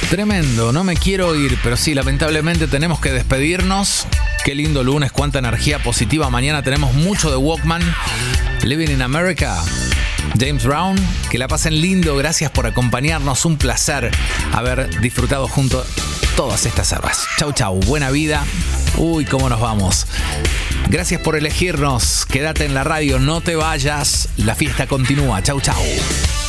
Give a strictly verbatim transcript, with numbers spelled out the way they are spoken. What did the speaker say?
Tremendo, no me quiero ir, pero sí, lamentablemente tenemos que despedirnos. Qué lindo lunes, cuánta energía positiva. Mañana tenemos mucho de Walkman. Living in America. James Brown, que la pasen lindo. Gracias por acompañarnos. Un placer haber disfrutado junto todas estas horas. Chau, chau. Buena vida. Uy, cómo nos vamos. Gracias por elegirnos. Quédate en la radio, no te vayas. La fiesta continúa. Chau, chau.